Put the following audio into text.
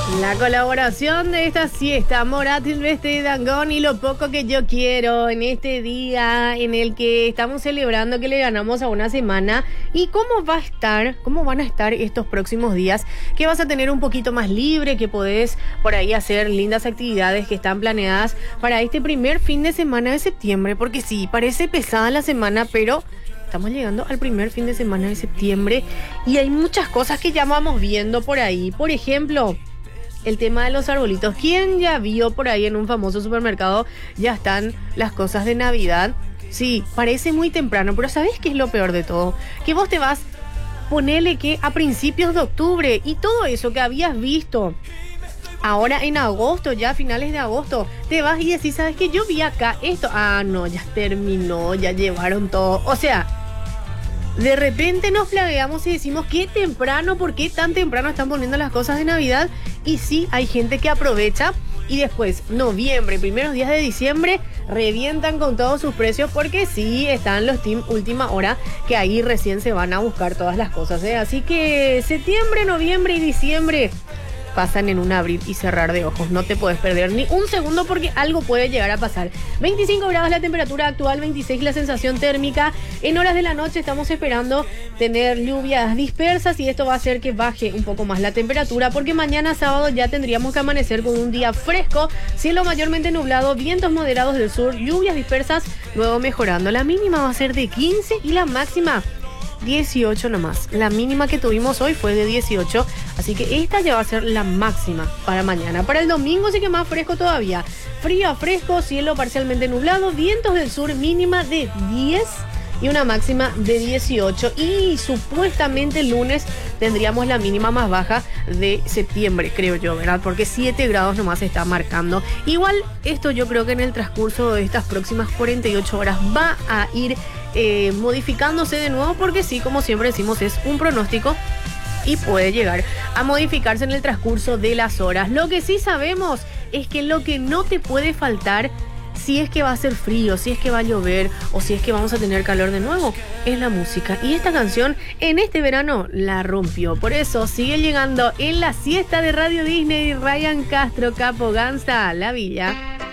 La colaboración de esta siesta, Morat, Silvestre y Dangond, y Lo Poco Que Yo Quiero, en este día en el que estamos celebrando que le ganamos a una semana. ¿Y cómo van a estar estos próximos días? Que vas a tener un poquito más libre, que podés por ahí hacer lindas actividades que están planeadas para este primer fin de semana de septiembre. Porque sí, parece pesada la semana, pero estamos llegando al primer fin de semana de septiembre y hay muchas cosas que ya vamos viendo por ahí. Por ejemplo, el tema de los arbolitos. ¿Quién ya vio por ahí en un famoso supermercado? Ya están las cosas de Navidad. Sí, parece muy temprano, pero ¿sabés qué es lo peor de todo? Que vos te vas, ponele que a principios de octubre, y todo eso que habías visto ahora en agosto, ya a finales de agosto, te vas y decís, ¿sabes qué? Yo vi acá esto. Ah, no, ya terminó, ya llevaron todo. O sea, de repente nos flagueamos y decimos, qué temprano, ¿por qué tan temprano están poniendo las cosas de Navidad? Y sí, hay gente que aprovecha y después, noviembre, primeros días de diciembre, revientan con todos sus precios porque sí, están los team última hora que ahí recién se van a buscar todas las cosas, ¿eh? Así que septiembre, noviembre y diciembre pasan en un abrir y cerrar de ojos. No te puedes perder ni un segundo porque algo puede llegar a pasar. 25 grados la temperatura actual, 26 la sensación térmica. En horas de la noche estamos esperando tener lluvias dispersas y esto va a hacer que baje un poco más la temperatura porque mañana sábado ya tendríamos que amanecer con un día fresco, cielo mayormente nublado, vientos moderados del sur, lluvias dispersas, luego mejorando. La mínima va a ser de 15 y la máxima 18 nomás. La mínima que tuvimos hoy fue de 18, así que esta ya va a ser la máxima para mañana. Para el domingo sí que más fresco todavía. Frío a fresco, cielo parcialmente nublado, vientos del sur, mínima de 10 y una máxima de 18. Y supuestamente el lunes tendríamos la mínima más baja de septiembre, creo yo, ¿verdad? Porque 7 grados nomás se está marcando. Igual esto yo creo que en el transcurso de estas próximas 48 horas va a ir modificándose de nuevo porque sí, como siempre decimos, es un pronóstico y puede llegar a modificarse en el transcurso de las horas. Lo que sí sabemos es que lo que no te puede faltar, si es que va a ser frío, si es que va a llover o si es que vamos a tener calor de nuevo, es la música. Y esta canción en este verano la rompió. Por eso sigue llegando en la siesta de Radio Disney Ryan Castro, Capo Ganza, La Villa.